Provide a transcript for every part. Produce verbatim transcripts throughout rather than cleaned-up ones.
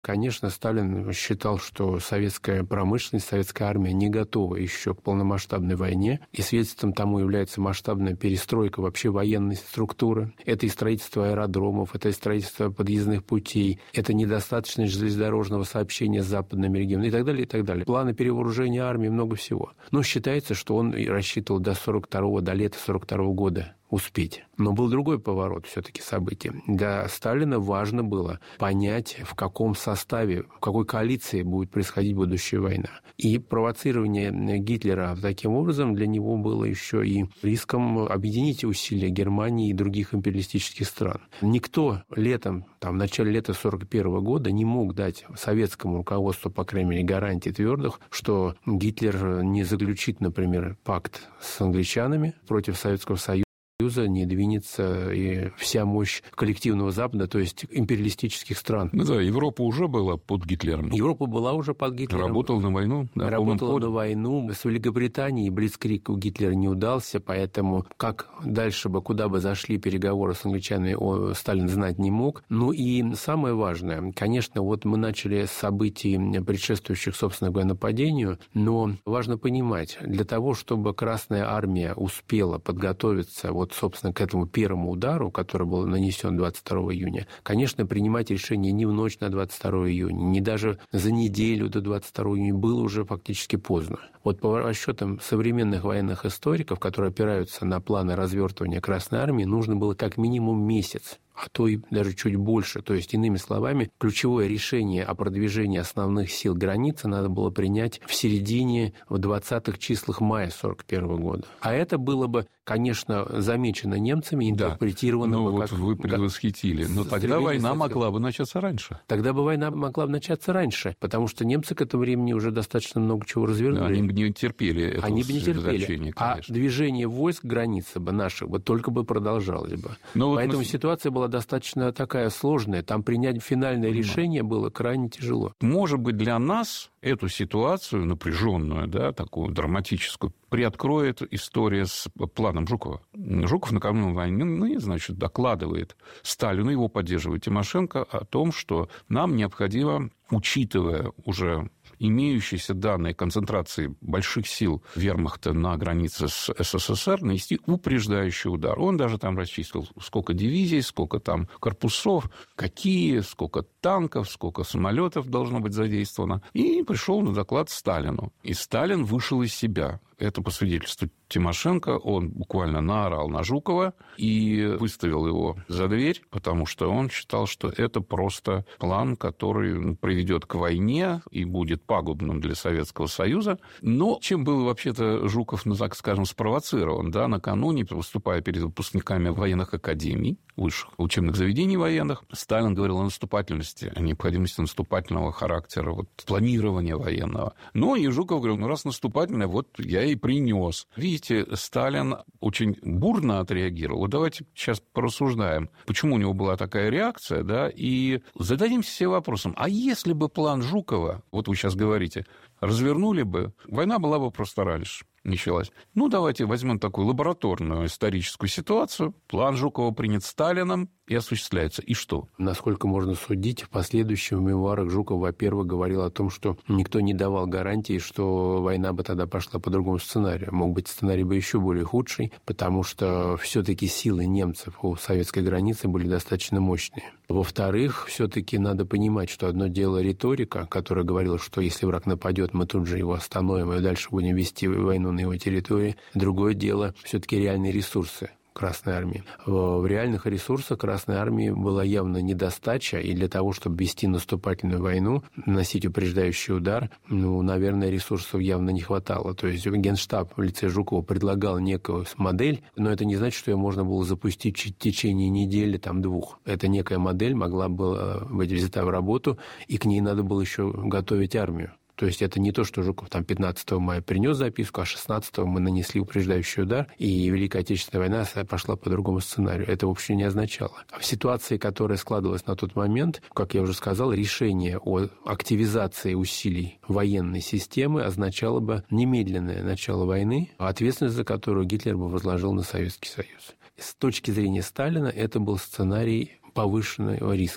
Конечно, Сталин считал, что советская промышленность, советская армия не готова еще к полномасштабной войне, и свидетельством тому является масштабная перестройка вообще военной структуры. Это и строительство аэродромов, это и строительство подъездных путей, это недостаточность железнодорожного сообщения с западными регионами и так далее, и так далее. Планы перевооружения армии, много всего. Но считается, что он рассчитывал до сорок второго, до лета сорок второго года успеть. Но был другой поворот все-таки событий. Для Сталина важно было понять, в каком составе, в какой коалиции будет происходить будущая война. И провоцирование Гитлера таким образом для него было еще и риском объединить усилия Германии и других империалистических стран. Никто летом, там, в начале лета сорок первого года не мог дать советскому руководству, по крайней мере, гарантий твердых, что Гитлер не заключит, например, пакт с англичанами против Советского Союза, не двинется и вся мощь коллективного Запада, то есть империалистических стран. Ну да, Европа уже была под Гитлером. Европа была уже под Гитлером. Работала на войну. Да, Работала на войну. С Великобританией блицкриг у Гитлера не удался, поэтому как дальше бы, куда бы зашли переговоры с англичанами, Сталин знать не мог. Ну и самое важное, конечно, вот мы начали с событий, предшествующих, собственно говоря, нападению, но важно понимать, для того, чтобы Красная Армия успела подготовиться вот собственно, к этому первому удару, который был нанесен двадцать второго июня, конечно, принимать решение не в ночь на двадцать второго июня, не даже за неделю до двадцать второго июня было уже фактически поздно. Вот по расчетам современных военных историков, которые опираются на планы развертывания Красной Армии, нужно было как минимум месяц, а то и даже чуть больше. То есть, иными словами, ключевое решение о продвижении основных сил границы надо было принять в середине, в двадцатых числах мая сорок первого года. А это было бы, конечно, замечено немцами, интерпретировано да. бы ну, как... вот вы предвосхитили. Но тогда война могла бы начаться раньше. Тогда бы война могла бы начаться раньше, потому что немцы к этому времени уже достаточно много чего развернули. Они бы не терпели этого Они бы не терпели. А движение войск границы бы наших бы только бы продолжалось бы. Но Поэтому вот мы... ситуация была достаточно такая сложная. Там принять финальное Понимаю. решение было крайне тяжело. Может быть, для нас эту ситуацию напряженную, да, такую драматическую, приоткроет история с планом Жукова. Жуков накануне войны, значит, докладывает Сталину, его поддерживает Тимошенко, о том, что нам необходимо, учитывая уже имеющиеся данные концентрации больших сил вермахта на границе с СССР, нанести упреждающий удар. Он даже там расчислил, сколько дивизий, сколько там корпусов, какие, сколько танков, сколько самолетов должно быть задействовано. И пришел на доклад Сталину. И Сталин вышел из себя. Это по свидетельству Тимошенко, он буквально наорал на Жукова и выставил его за дверь, потому что он считал, что это просто план, который приведет к войне и будет пагубным для Советского Союза. Но чем был вообще-то Жуков, ну, так скажем, спровоцирован, да, накануне, выступая перед выпускниками военных академий, высших учебных заведений военных, Сталин говорил о наступательности, о необходимости наступательного характера, вот, планирования военного. Ну, и Жуков говорил, ну, раз наступательное, вот я и принес. Видите, Сталин очень бурно отреагировал. Вот давайте сейчас порассуждаем, почему у него была такая реакция, да, и зададимся себе вопросом, а если бы план Жукова, вот вы сейчас говорите, развернули бы, война была бы просто раньше началась. Ну, давайте возьмем такую лабораторную историческую ситуацию. План Жукова принят Сталином и осуществляется. И что? Насколько можно судить, в последующем в мемуарах Жуков, во-первых, говорил о том, что никто не давал гарантии, что война бы тогда пошла по другому сценарию. Мог быть, сценарий бы еще более худший, потому что все-таки силы немцев у советской границы были достаточно мощные. Во-вторых, все-таки надо понимать, что одно дело риторика, которая говорила, что если враг нападет, мы тут же его остановим и дальше будем вести войну на его территории. Другое дело все-таки реальные ресурсы Красной Армии. В реальных ресурсах Красной Армии была явно недостача, и для того, чтобы вести наступательную войну, наносить упреждающий удар, ну, наверное, ресурсов явно не хватало. То есть Генштаб в лице Жукова предлагал некую модель, но это не значит, что ее можно было запустить в течение недели, там, двух. Эта некая модель могла была быть взята в работу, и к ней надо было еще готовить армию. То есть это не то, что Жуков там пятнадцатого мая принес записку, а шестнадцатого мы нанесли упреждающий удар, и Великая Отечественная война пошла по другому сценарию. Это вообще не означало. А в ситуации, которая складывалась на тот момент, как я уже сказал, решение о активизации усилий военной системы означало бы немедленное начало войны, ответственность за которую Гитлер бы возложил на Советский Союз. С точки зрения Сталина это был сценарий повышенного риска.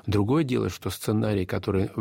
Другое дело, что сценарий, который